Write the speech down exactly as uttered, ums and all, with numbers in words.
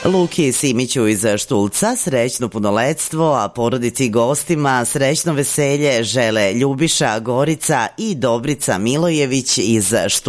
Luki i Simiću iz Štulca srećno punoletstvo, a porodici i gostima srećno veselje žele Ljubiša, Gorica i Dobrica Milojević iz Štulca.